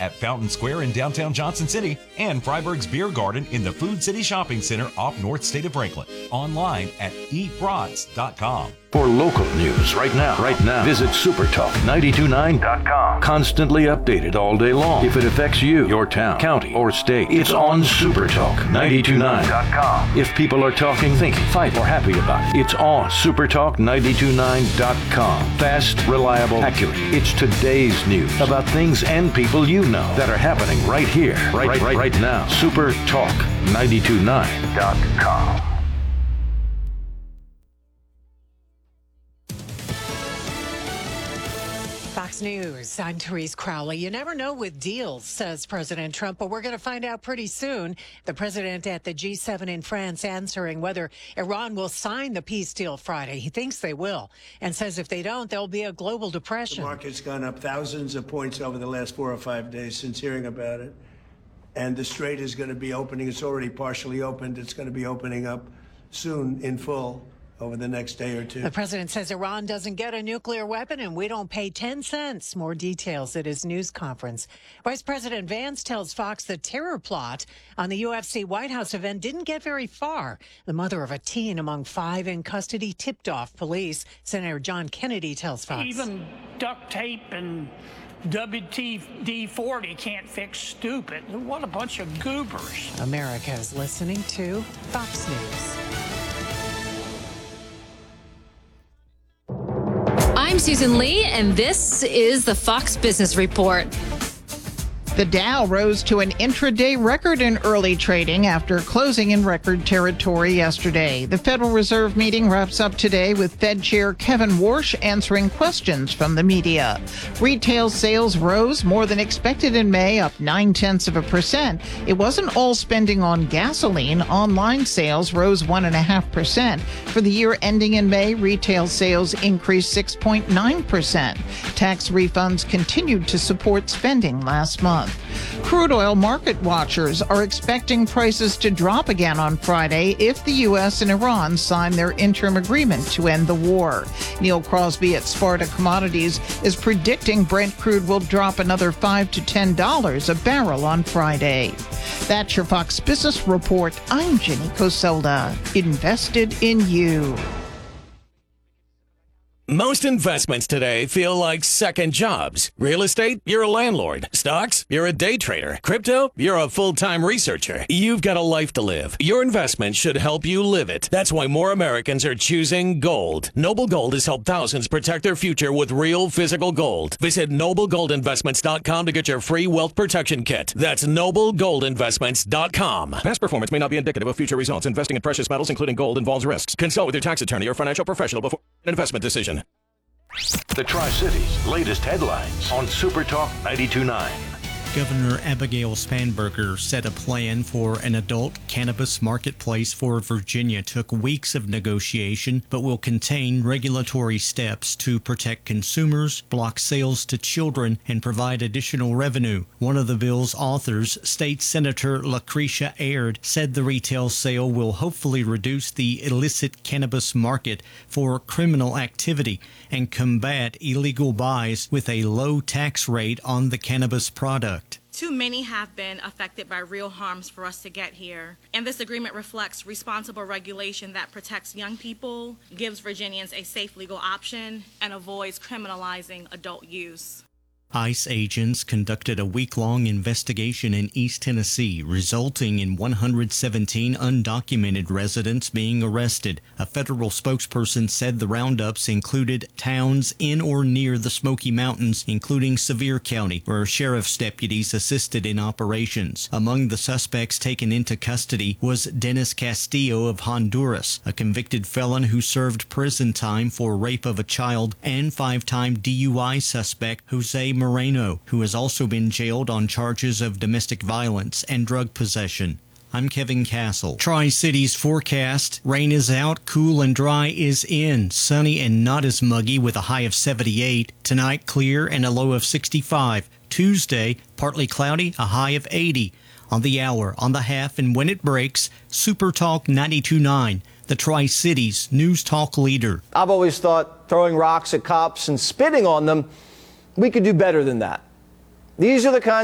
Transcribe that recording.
at Fountain Square in downtown Johnson City and Freiburg's Beer Garden in the Food City Shopping Center off North State of Franklin. Online at eatbrats.com. For local news right now, visit supertalk929.com. Constantly updated all day long. If it affects you, your town, county, or state, it's on supertalk929.com. If people are talking, thinking, fight, or happy about it, it's on supertalk929.com. Fast, reliable, accurate. It's today's news about things and people you know that are happening right here, right now. supertalk929.com. Fox News, I'm Therese Crowley. You never know with deals, says President Trump, but we're going to find out pretty soon. The president at the G7 in France answering whether Iran will sign the peace deal Friday. He thinks they will and says if they don't, there'll be a global depression. The market's gone up thousands of points over the last 4 or 5 days since hearing about it. And the Strait is going to be opening. It's already partially opened. It's going to be opening up soon in full over the next day or two. The president says Iran doesn't get a nuclear weapon and we don't pay 10 cents. More details at his news conference. Vice President Vance tells Fox the terror plot on the UFC White House event didn't get very far. The mother of a teen among 5 in custody tipped off police. Senator John Kennedy tells Fox. Even duct tape and WD-40 can't fix stupid. What a bunch of goobers. America is listening to Fox News. I'm Susan Lee, and this is the Fox Business Report. The Dow rose to an intraday record in early trading after closing in record territory yesterday. The Federal Reserve meeting wraps up today with Fed Chair Kevin Warsh answering questions from the media. Retail sales rose more than expected in May, up 0.9%. It wasn't all spending on gasoline. Online sales rose 1.5%. For the year ending in May, retail sales increased 6.9%. Tax refunds continued to support spending last month. Crude oil market watchers are expecting prices to drop again on Friday if the U.S. and Iran sign their interim agreement to end the war. Neil Crosby at Sparta Commodities is predicting Brent crude will drop another $5 to $10 a barrel on Friday. That's your Fox Business Report. I'm Jenny Coselda. Invested in you. Most investments today feel like second jobs. Real estate, you're a landlord. Stocks, you're a day trader. Crypto, you're a full-time researcher. You've got a life to live. Your investment should help you live it. That's why more Americans are choosing gold. Noble Gold has helped thousands protect their future with real physical gold. Visit NobleGoldInvestments.com to get your free wealth protection kit. That's NobleGoldInvestments.com. Past performance may not be indicative of future results. Investing in precious metals, including gold, involves risks. Consult with your tax attorney or financial professional before an investment decision. The Tri-Cities' latest headlines on Supertalk 92.9. Governor Abigail Spanberger said a plan for an adult cannabis marketplace for Virginia took weeks of negotiation, but will contain regulatory steps to protect consumers, block sales to children, and provide additional revenue. One of the bill's authors, State Senator Lucretia Aird, said the retail sale will hopefully reduce the illicit cannabis market for criminal activity and combat illegal buys with a low tax rate on the cannabis product. Too many have been affected by real harms for us to get here. And this agreement reflects responsible regulation that protects young people, gives Virginians a safe legal option, and avoids criminalizing adult use. ICE agents conducted a week-long investigation in East Tennessee, resulting in 117 undocumented residents being arrested. A federal spokesperson said the roundups included towns in or near the Smoky Mountains, including Sevier County, where sheriff's deputies assisted in operations. Among the suspects taken into custody was Dennis Castillo of Honduras, a convicted felon who served prison time for rape of a child, and 5-time DUI suspect Jose Moreno, who has also been jailed on charges of domestic violence and drug possession. I'm Kevin Castle. Tri-Cities forecast. Rain is out, cool and dry is in. Sunny and not as muggy with a high of 78. Tonight, clear and a low of 65. Tuesday, partly cloudy, a high of 80. On the hour, on the half, and when it breaks, Super Talk 92.9. The Tri-Cities News Talk leader. I've always thought throwing rocks at cops and spitting on them, we could do better than that. These are the kinds